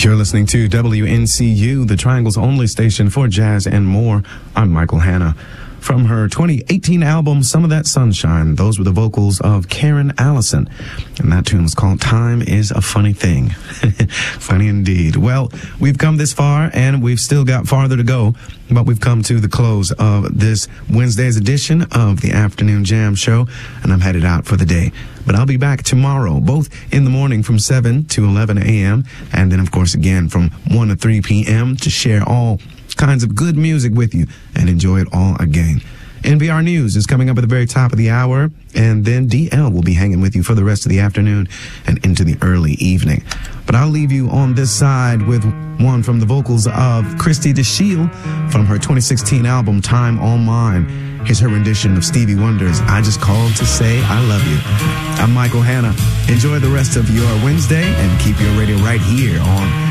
You're listening to WNCU, the Triangle's only station for jazz and more. I'm Michael Hanna. From her 2018 album, Some of That Sunshine, those were the vocals of Karen Allison. And that tune was called Time is a Funny Thing. Funny indeed. Well, we've come this far, and we've still got farther to go, but we've come to the close of this Wednesday's edition of the Afternoon Jam Show, and I'm headed out for the day. But I'll be back tomorrow, both in the morning from 7 to 11 a.m., and then, of course, again from 1 to 3 p.m. to share all kinds of good music with you and enjoy it all again. NPR News is coming up at the very top of the hour, and then DL will be hanging with you for the rest of the afternoon and into the early evening. But I'll leave you on this side with one from the vocals of Christy DeShiel from her 2016 album, Time on Mine. Here's her rendition of Stevie Wonder's I Just Called to Say I Love You. I'm Michael Hanna. Enjoy the rest of your Wednesday and keep your radio right here on